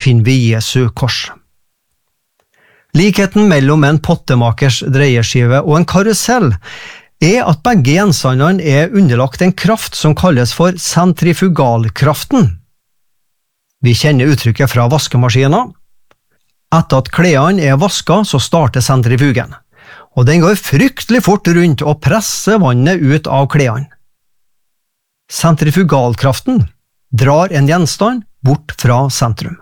finner vi Jesu kors. Likheten mellom en pottemakers dreieskive og en karusell at begge gjenstandene underlagt en kraft som kalles for sentrifugalkraften. Vi kjenner uttrykket fra vaskemaskiner. Etter at klærne vasket, så starter sentrifugen, og den går fryktelig fort rundt og presser vannet ut av klærne. Sentrifugalkraften drar en gjenstand bort fra sentrum.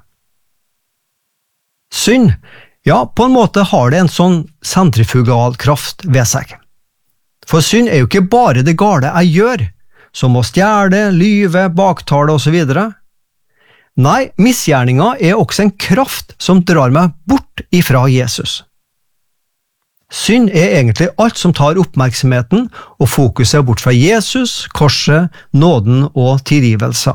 Synd, på en måte har det en sånn sentrifugalkraft ved seg. For synd jo ikke bare det gale jeg gjør, som å stjele, lyve, baktale og så videre. Nei, misgjerninga også en kraft som drar meg bort ifra Jesus. Synd egentlig alt som tar oppmerksomheten og fokuset bort fra Jesus, korset, nåden og tilgivelse.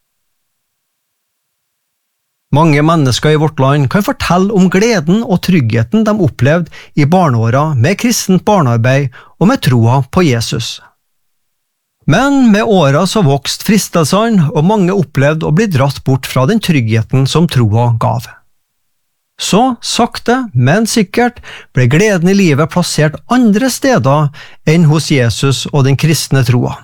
Mange mennesker i vårt land kan fortelle om gleden og tryggheten de opplevde i barneåra med kristent barnearbeid og med troa på Jesus. Men med åra så vokste fristelsene, og mange opplevde å bli dratt bort fra den tryggheten som troa gav. Så sakte, men sikkert ble gleden i livet plassert andre steder enn hos Jesus og den kristne troa.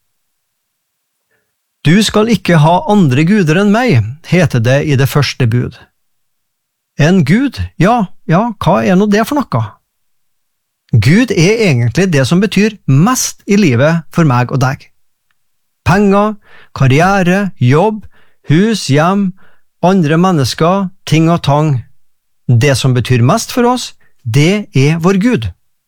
Du skal ikke ha andre guder enn meg, heter det i det første bud. En gud? Ja, hva nå det for noe? Gud egentlig det som betyr mest i livet for meg og deg. Penger, karriere, jobb, hus, hjem, andre mennesker, ting og tang. Det som betyr mest for oss, det vår Gud.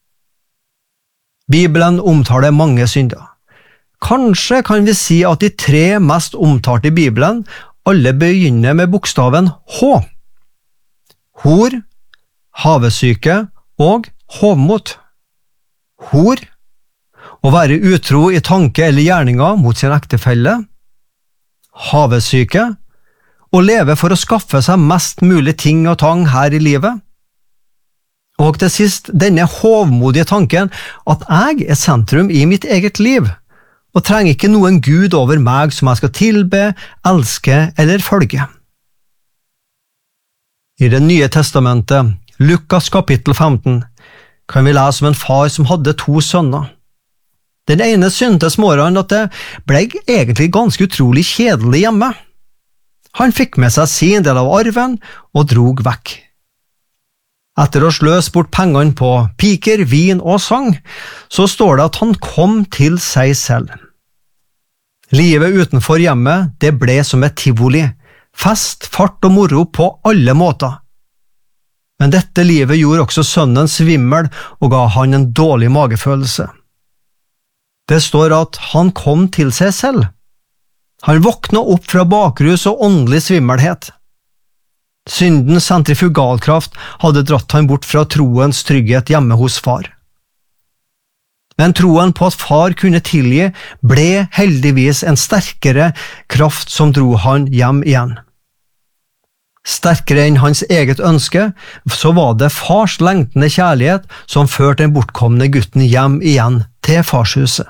Bibelen omtaler mange synder. Kanskje kan vi si at de 3 mest omtalte i Bibelen alle begynner med bokstaven H. Hor, havesyke og hovmot. Hor, å være utro i tanke eller gjerninger mot sin ektefelle. Havesyke, å leve for å skaffe seg mest mulig ting og tang her i livet. Og til sist denne hovmodige tanken at jeg sentrum i mitt eget liv, og trenger ikke noen Gud over meg som jeg skal tilbe, elske eller følge. I Det nye testamentet, Lukas kapittel 15, kan vi lese om en far som hadde 2 sønner. Den ene syntes morgenen at det ble egentlig ganske utrolig kjedelig hjemme. Han fikk med seg sin del av arven og drog vekk. Etter å sløse bort pengene på piker, vin og sang, så står det at han kom til seg selv. Livet utenfor hjemmet, det ble som et tivoli, fest, fart og moro på alle måter. Men dette livet gjorde også sønnen svimmel og ga han en dårlig magefølelse. Det står at han kom til seg selv. Han våkna opp fra bakrus og åndelig svimmelhet. Syndens sentrifugalkraft hadde dratt han bort fra troens trygghet hjemme hos far. Men troen på at far kunne tilgi ble heldigvis en sterkere kraft som dro han hjem igjen. Sterkere enn hans eget ønske, så var det fars lengtende kjærlighet som førte den bortkomne gutten hjem igjen til farshuset.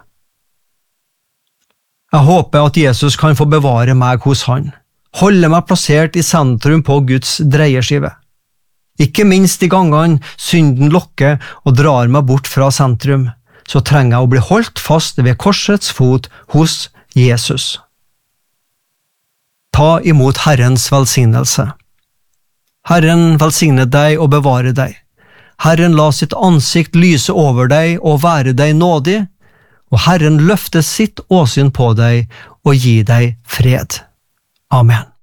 Jeg håper at Jesus kan få bevare meg hos han, holde meg plassert i sentrum på Guds dreieskive. Ikke minst de gangene synden lokker og drar meg bort fra sentrum, så trenger jeg å bli holdt fast ved korsets fot hos Jesus. Ta imot Herrens velsignelse. Herren velsigne deg og bevare deg. Herren la sitt ansikt lyse over deg og være deg nådig, og Herren løfte sitt åsyn på deg og gi deg fred. Amen.